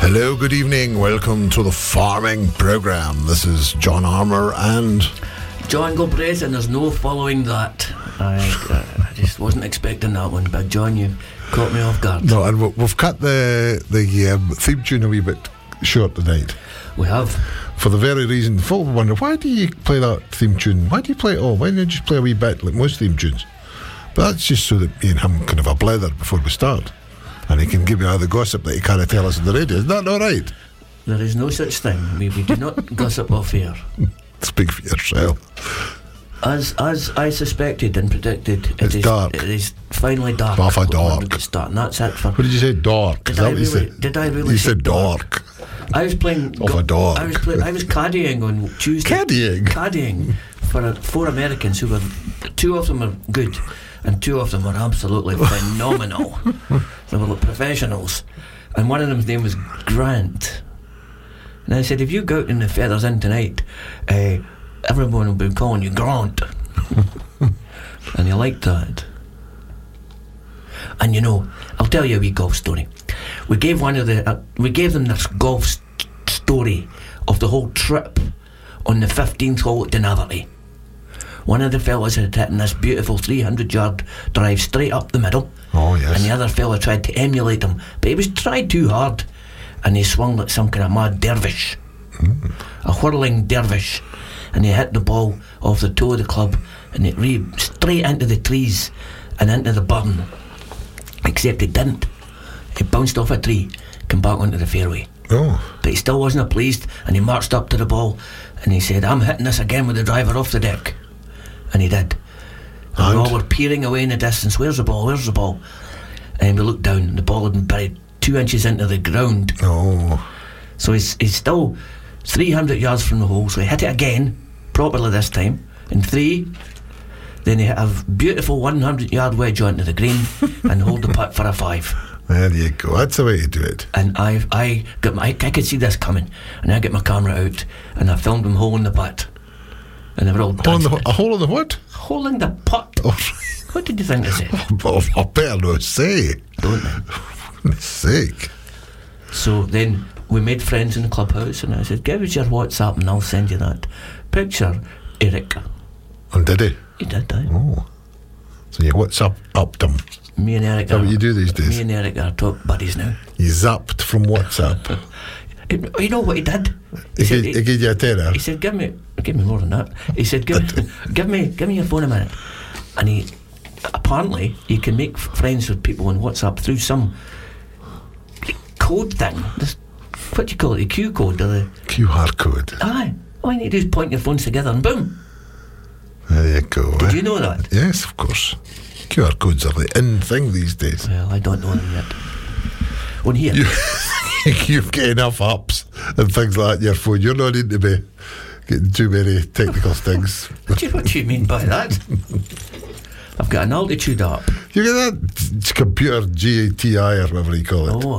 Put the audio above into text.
Hello, good evening. Welcome to the farming program. This is John Armour and John Galbraith, and there's no following that. I just wasn't expecting that one, but John, you caught me off guard. no, and we've cut the theme tune a wee bit short tonight. We have. For the very reason, folk wonder, why do you play that theme tune? Why do you play it all? Why don't you just play a wee bit like most theme tunes? But that's just so that me and him can have a blether before we start. And he can give me all the gossip that he can't tell us on the radio. Is that all right? There is no such thing. We do not gossip off air. Speak for yourself. As I suspected and predicted, It's dark. It is finally dark. Half a dark. We're starting. That's it for. What did you say? Dark. Is that what you said? Did I really? You say said dark. I was playing. Of a dog. I was caddying on Tuesday. Caddying for 4 Americans who were, 2 of them were good, and 2 of them were absolutely phenomenal. They were like professionals, and one of them's name was Grant. And I said, if you go out in the Feathers Inn tonight, everyone will be calling you Grant. And he liked that. And you know, I'll tell you a wee golf story. We gave them this golf story of the whole trip on the 15th hole at Dunaverty. One of the fellas had hit this beautiful 300-yard drive straight up the middle. Oh, yes. And the other fella tried to emulate him, but he was tried too hard, and he swung like some kind of mad dervish, a whirling dervish, and he hit the ball off the toe of the club, and it straight into the trees and into the burn. Except it didn't. It bounced off a tree, came back onto the fairway. Oh. But he still wasn't pleased, and he marched up to the ball and he said, I'm hitting this again with the driver off the deck. And he did. And we all were peering away in the distance. Where's the ball? Where's the ball? And we looked down, and the ball had been buried 2 inches into the ground. Oh. So he's still 300 yards from the hole, so he hit it again, properly this time, in 3. Then he hit a beautiful 100-yard wedge onto the green and hold the putt for a 5. There you go. That's the way to do it. And I could see this coming, and I get my camera out and I filmed him holding the putt, and they were all dancing. A hole in the what? Holding the putt. Oh. What did you think I said? I better not say. Don't they? For goodness sake. So then we made friends in the clubhouse, and I said, give us your WhatsApp and I'll send you that picture, Eric. And did he? He did, aye. Oh. So you WhatsApp them. Me and Eric. Is that what you do these days? Me and Eric are top buddies now. You zapped from WhatsApp. You know what he did? He gave you a tenner. He said, give me more than that. He said, give me your phone a minute. And he apparently you can make friends with people on WhatsApp through some code thing. This, what do you call it? The Q code or the QR code. Aye. All you need to do is point your phones together and boom. There you go. Did you know that? Yes, of course. QR codes are the in thing these days. Well, I don't know them yet. On here. You've got enough apps and things like that on your phone. You're not need to be getting too many technical things. What do you mean by that? I've got an altitude app. You get that computer GTI or whatever you call it. Oh,